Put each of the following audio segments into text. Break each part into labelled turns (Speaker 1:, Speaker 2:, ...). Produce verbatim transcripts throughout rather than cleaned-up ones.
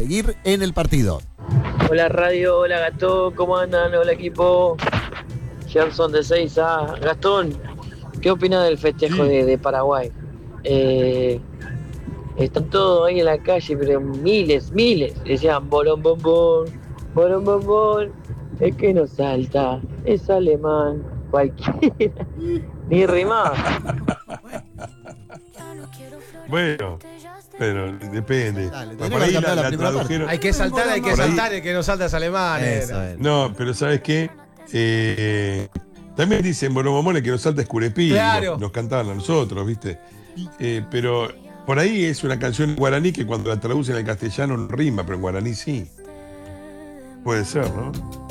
Speaker 1: seguir en el partido.
Speaker 2: Hola radio, hola Gastón, ¿cómo andan? Hola equipo. Gerson de seis A. Gastón, ¿qué opinas del festejo
Speaker 3: Sí.
Speaker 2: de, de Paraguay? Eh, están todos ahí en la calle, pero miles, miles. Decían bolón bombón, bolón bombón. Es que no salta, es alemán, cualquiera. Ni rimaba.
Speaker 3: Bueno, pero depende.
Speaker 1: Dale,
Speaker 3: Por
Speaker 1: tenés que
Speaker 3: ahí
Speaker 1: cambiar
Speaker 3: la,
Speaker 1: la
Speaker 3: la
Speaker 1: primera parte.
Speaker 3: tradujeron.
Speaker 4: Hay que saltar, hay que
Speaker 3: Por ahí-
Speaker 4: saltar, el que no salta es alemán.
Speaker 1: Eso
Speaker 4: era.
Speaker 1: es.
Speaker 3: No, pero ¿sabes qué? Eh, también dicen Boromomone que nos salta Escurepí.
Speaker 4: Claro.
Speaker 3: Nos, nos cantaban a nosotros, ¿viste? Eh, pero por ahí es una canción en guaraní que cuando la traducen al castellano no rima, pero en guaraní sí. Puede ser, ¿no?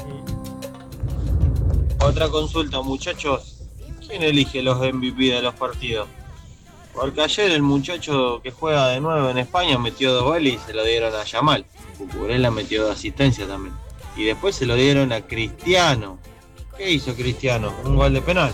Speaker 5: Otra consulta, muchachos. ¿Quién elige los M V P de los partidos? Porque ayer el muchacho que juega de nuevo en España metió dos goles y se lo dieron a Yamal. Cucurella metió dos asistencias también. Y después se lo dieron a Cristiano. ¿Qué hizo Cristiano? Un gol de penal.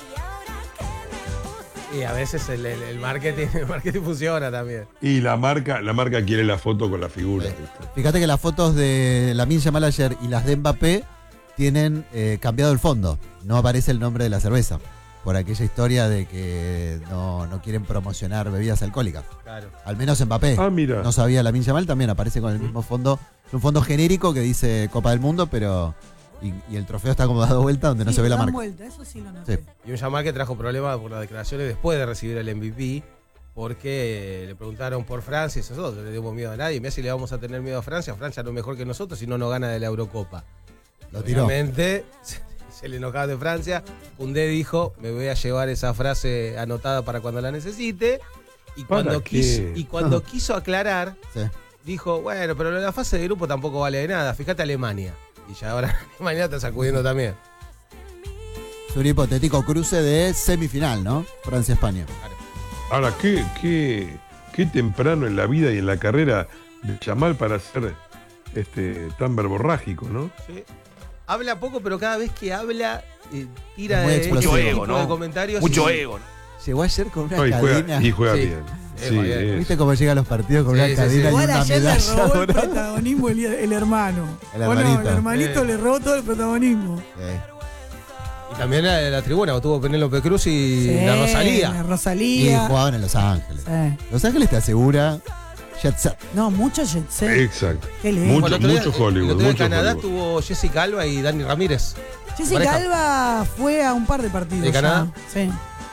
Speaker 4: Y a veces el, el- el marketing, el marketing funciona también.
Speaker 3: Y la marca, la marca quiere la foto con la figura, ¿viste?
Speaker 1: Fíjate que las fotos de Lamine Yamal ayer y las de Mbappé tienen eh, cambiado el fondo. No aparece el nombre de la cerveza. Por aquella historia de que no, no quieren promocionar bebidas alcohólicas.
Speaker 4: Claro.
Speaker 1: Al menos Mbappé.
Speaker 3: Ah, mira.
Speaker 1: No sabía Lamine Yamal, también aparece con el mismo fondo. Es un fondo genérico que dice Copa del Mundo, pero. Y, y el trofeo está como dado vuelta donde no
Speaker 6: Sí,
Speaker 1: se ve la
Speaker 6: dan
Speaker 1: marca.
Speaker 6: vuelta, eso sí lo noté.
Speaker 1: Sí.
Speaker 4: Y un Yamal que trajo problemas por las declaraciones después de recibir el M V P, porque le preguntaron por Francia y nosotros no le dimos miedo a nadie. Mira si le vamos a tener miedo a Francia. Francia no es mejor que nosotros si no nos gana de la Eurocopa.
Speaker 1: Lo tiró.
Speaker 4: Obviamente, se, se le enojaba de Francia. Koundé dijo, me voy a llevar esa frase anotada para cuando la necesite. Y
Speaker 3: ¿Para
Speaker 4: cuando,
Speaker 3: qué?
Speaker 4: quiso, y cuando quiso aclarar,
Speaker 1: Sí.
Speaker 4: dijo, bueno, pero la fase de grupo tampoco vale de nada. Fíjate Alemania. Y ya ahora Alemania está sacudiendo también.
Speaker 1: Es un hipotético cruce de semifinal, ¿no? Francia-España.
Speaker 3: Ahora, qué, qué, qué temprano en la vida y en la carrera de Yamal para ser este, tan verborrágico, ¿no?
Speaker 4: Sí. Habla poco, pero cada vez que habla, eh, tira
Speaker 1: Es muy
Speaker 4: de,
Speaker 1: explosivo.
Speaker 4: este
Speaker 1: Mucho
Speaker 4: tipo
Speaker 7: ego,
Speaker 4: de
Speaker 7: ¿no?
Speaker 4: comentarios.
Speaker 7: Mucho
Speaker 4: y-
Speaker 7: ego. ¿no?
Speaker 1: Llegó ayer con una
Speaker 3: No, y,
Speaker 1: cadena.
Speaker 3: juega, y juega
Speaker 4: Sí.
Speaker 3: bien.
Speaker 4: Es
Speaker 3: Sí,
Speaker 4: muy bien.
Speaker 3: es-
Speaker 1: ¿Viste cómo llegan los partidos con
Speaker 4: Sí,
Speaker 1: una
Speaker 4: sí,
Speaker 1: cadena
Speaker 4: sí.
Speaker 1: y
Speaker 6: Igual
Speaker 1: una
Speaker 6: ayer le
Speaker 1: medalla
Speaker 6: robó el
Speaker 1: dorada?
Speaker 6: protagonismo el, el hermano.
Speaker 1: El
Speaker 6: ¿O no?
Speaker 1: hermanito.
Speaker 6: El hermanito
Speaker 4: Eh.
Speaker 6: le robó todo el protagonismo.
Speaker 1: Sí.
Speaker 4: Y también la, la tribuna, tuvo Penélope Cruz y
Speaker 6: Sí,
Speaker 4: la Rosalía.
Speaker 6: La
Speaker 1: Y
Speaker 6: Rosalía.
Speaker 1: jugaban en Los Ángeles.
Speaker 6: Sí.
Speaker 1: Los Ángeles te asegura jet set.
Speaker 6: No, mucho jet set.
Speaker 3: Exacto.
Speaker 6: Qué lindo.
Speaker 3: Mucho,
Speaker 4: Bueno, el otro día-
Speaker 3: mucho Hollywood.
Speaker 4: El otro día en
Speaker 3: mucho
Speaker 4: Canadá
Speaker 3: Hollywood.
Speaker 4: tuvo Jessica Alba y Dani Ramírez.
Speaker 6: Jessica
Speaker 4: Pareja.
Speaker 6: Alba fue a un par de partidos.
Speaker 4: ¿De
Speaker 6: ya.
Speaker 4: Canadá?
Speaker 6: Sí.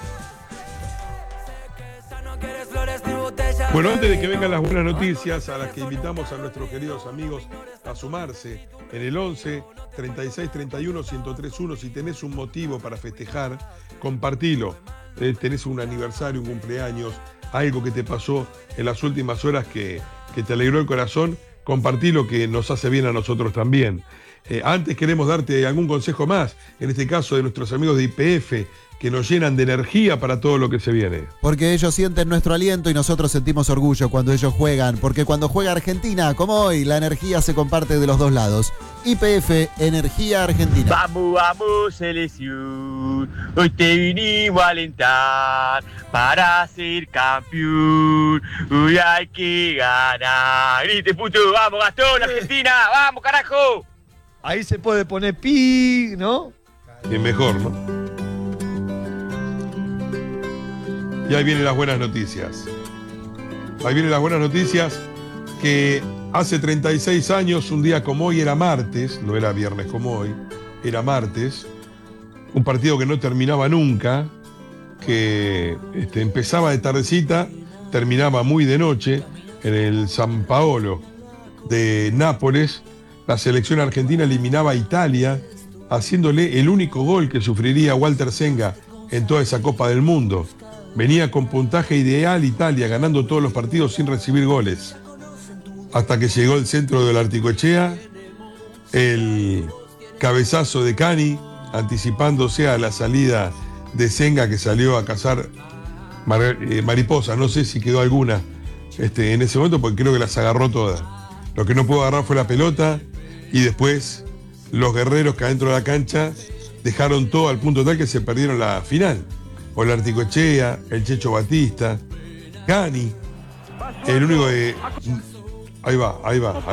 Speaker 3: Bueno, antes de que vengan las buenas noticias, a las que invitamos a nuestros queridos amigos a sumarse en el once, treinta y seis, treinta y uno, ciento tres uno, si tenés un motivo para festejar, compartilo. Eh, tenés un aniversario, un cumpleaños, algo que te pasó en las últimas horas que, que te alegró el corazón, compartilo, que nos hace bien a nosotros también. Eh, antes queremos darte algún consejo más, en este caso de nuestros amigos de Y P F, que nos llenan de energía para todo lo que se viene.
Speaker 1: Porque ellos sienten nuestro aliento y nosotros sentimos orgullo cuando ellos juegan. Porque cuando juega Argentina, como hoy, la energía se comparte de los dos lados. Y P F, Energía Argentina.
Speaker 8: Vamos, vamos, selección. Hoy te vinimos a alentar para ser campeón. Hoy hay que ganar. Grite, puto, vamos, Gastón, Argentina, vamos, carajo.
Speaker 7: Ahí se puede poner pi, ¿no?
Speaker 3: Es mejor, ¿no? Y ahí vienen las buenas noticias. Ahí vienen las buenas noticias que hace treinta y seis años, un día como hoy, era martes, no era viernes como hoy, era martes, un partido que no terminaba nunca, que este, empezaba de tardecita, terminaba muy de noche, en el San Paolo de Nápoles. La selección argentina eliminaba a Italia, haciéndole el único gol que sufriría Walter Senga en toda esa Copa del Mundo. Venía con puntaje ideal Italia, ganando todos los partidos sin recibir goles. Hasta que llegó el centro del Articoechea, el cabezazo de Cani, anticipándose a la salida de Senga, que salió a cazar mar- eh, mariposas. No sé si quedó alguna este, en ese momento, porque creo que las agarró todas. Lo que no pudo agarrar fue la pelota, y después los guerreros que adentro de la cancha dejaron todo al punto tal que se perdieron la final. O el Articoechea, el Checho Batista, Cani, el único de... Ahí va, ahí va.